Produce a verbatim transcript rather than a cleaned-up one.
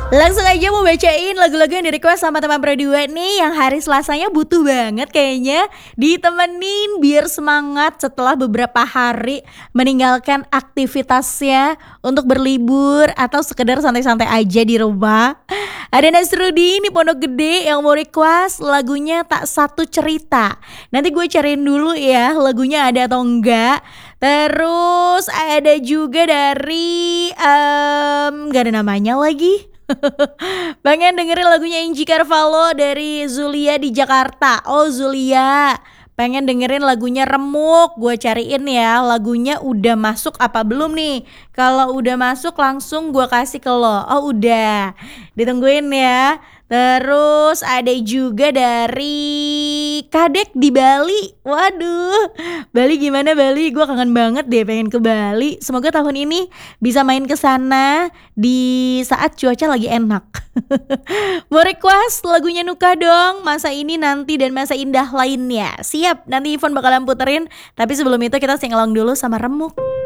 Langsung aja mau bacain lagu-lagu yang di-request sama teman berdua nih, yang hari Selasanya butuh banget kayaknya ditemenin biar semangat setelah beberapa hari meninggalkan aktivitasnya untuk berlibur atau sekedar santai-santai aja di rumah. Ada Nasruddin di Pondok Gede yang mau request lagunya Tak Satu Cerita. Nanti gue cariin dulu ya lagunya ada atau enggak. Terus ada juga dari um, gak ada namanya lagi. Pengen dengerin lagunya Inji Carvalho dari Zulia di Jakarta. Oh Zulia, pengen dengerin lagunya Remuk. Gue cariin ya lagunya udah masuk apa belum nih. Kalau udah masuk langsung gue kasih ke lo. Oh udah, ditungguin ya. Terus ada juga dari Kadek di Bali. Waduh, Bali gimana Bali? Gue kangen banget deh pengen ke Bali. Semoga tahun ini bisa main ke sana di saat cuaca lagi enak. Mau request lagunya Nuka dong, Masa Ini Nanti dan Masa Indah lainnya. Siap, nanti Ivan bakalan puterin. Tapi sebelum itu kita sing along dulu sama Remuk.